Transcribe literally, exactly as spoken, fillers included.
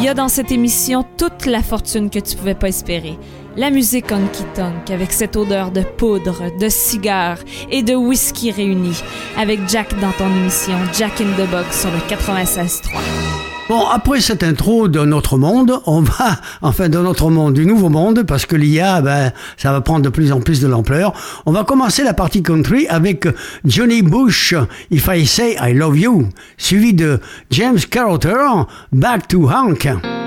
y a dans cette émission toute la fortune que tu pouvais pas espérer. La musique honky-tonk avec cette odeur de poudre, de cigare et de whisky réunis. Avec Jack dans ton émission Jack in the Box sur le quatre-vingt-seize trois. Bon, après cette intro de notre monde, on va, enfin de notre monde, du nouveau monde, parce que l'I A, ben, ça va prendre de plus en plus de l'ampleur. On va commencer la partie country avec Johnny Bush, If I Say I Love You, suivi de James Carter, Back to Hank.